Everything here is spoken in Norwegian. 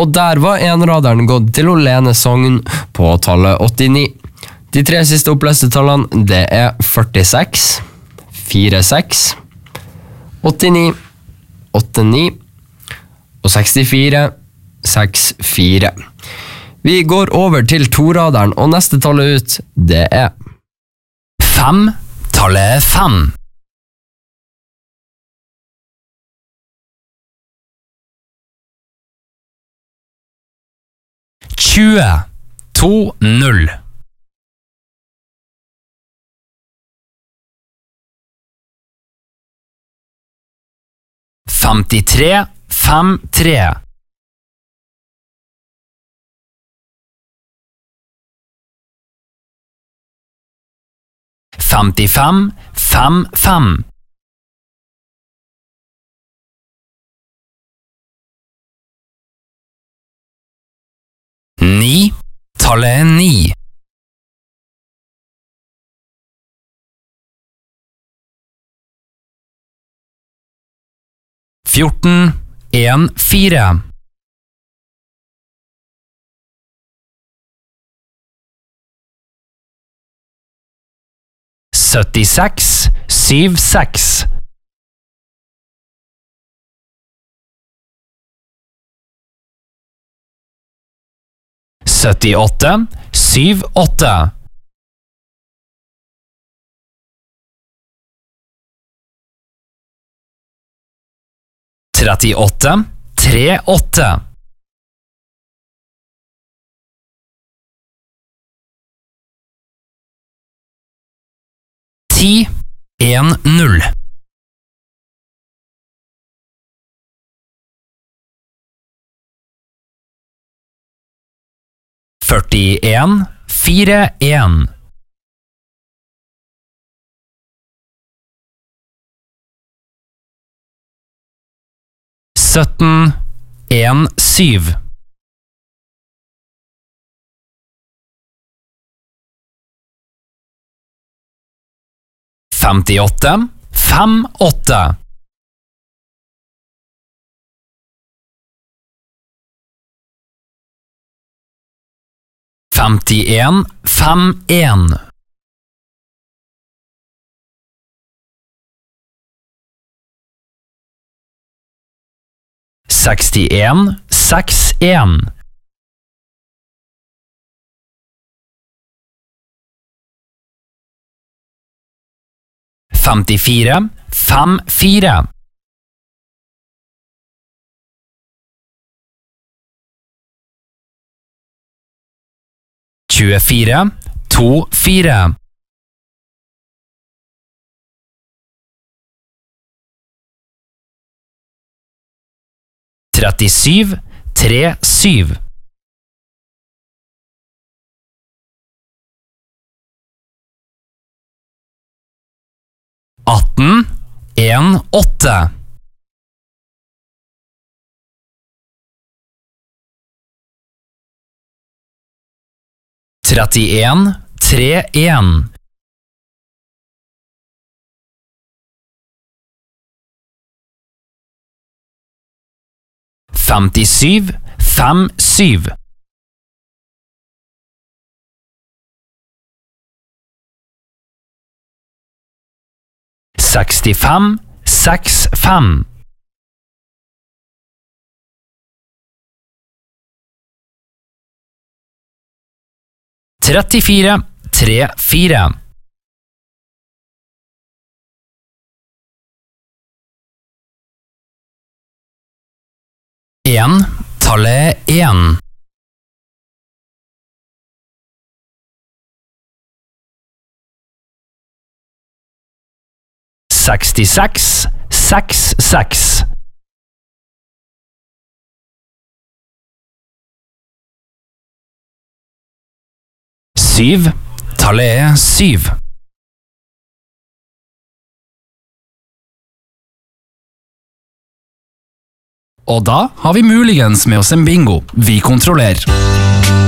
Og der var enraderen gått til Lene Sogn på tallet 89. De 3 siste oppleste tallene, det er 46, 46, 89, 89 og 64, 64. Vi går over til toraderen, og neste tallet ut, det er 5, tallet 5. 20, 2, 0. 53, 5, 3. 55, 5, 5. 9, tallet 9. 14, 1, 4. 76, 7, 6. 78, 7, 8. 38, 3, 8. 10, 1, 0. 41, 4, 1. 17, 1, 7. 58, 5, 8. 51, 5, 1. 61, 6, 1. 54, 5, 4. 24, 2, 4. 37, 3, 7. 18, 1, 8. 31, 3, 1. 57, 5, 7. 65, 6, 5. 34, 3, 4. 1, tallet 1. 66, 6, 6. 7, tallet 7. 'Og da har vi muligens med oss en bingo. Vi kontrollerer.